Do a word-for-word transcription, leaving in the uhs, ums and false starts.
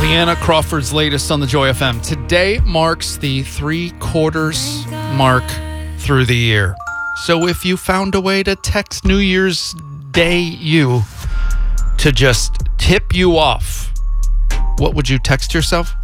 Deanna Crawford's latest on the Joy F M. Today marks the three quarters mark through the year. So if you found a way to text New Year's Day you to just tip you off, what would you text yourself?